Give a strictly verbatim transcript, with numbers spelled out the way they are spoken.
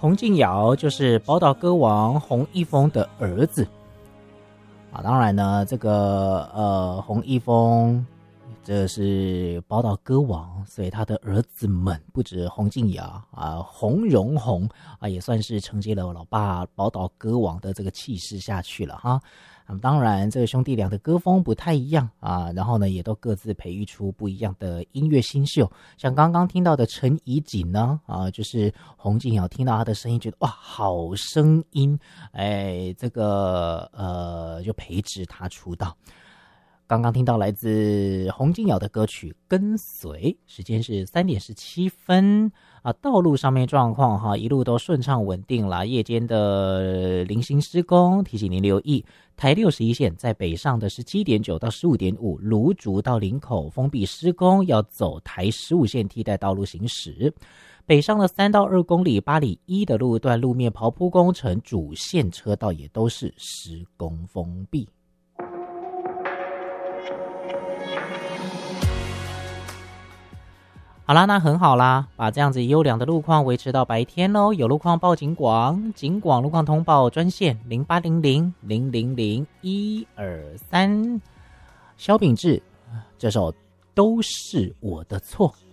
洪敬尧就是宝岛歌王洪一峰的儿子啊。当然呢，这个呃洪一峰这是宝岛歌王，所以他的儿子们不止洪敬尧啊，洪荣宏啊，也算是承接了老爸宝岛歌王的这个气势下去了哈。啊，当然这个兄弟俩的歌风不太一样啊，然后呢也都各自培育出不一样的音乐新秀。像刚刚听到的陈怡瑾呢，啊，就是洪敬尧听到他的声音觉得哇好声音，哎，这个呃就培植他出道。刚刚听到来自洪敬尧的歌曲《跟随》，时间是三点十七分啊。道路上面状况哈，一路都顺畅稳定啦。夜间的零星施工，提醒您留意。台六十一线在北上的十七点九到十五点五，芦竹到林口封闭施工，要走台十五线替代道路行驶。北上的三到二公里八里一的路段路面刨铺工程，主线车道也都是施工封闭。好啦，那很好啦，把这样子优良的路况维持到白天咯。有路况报警广，警广路况通报专线零八零零零零零一二三。萧秉治这首都是我的错。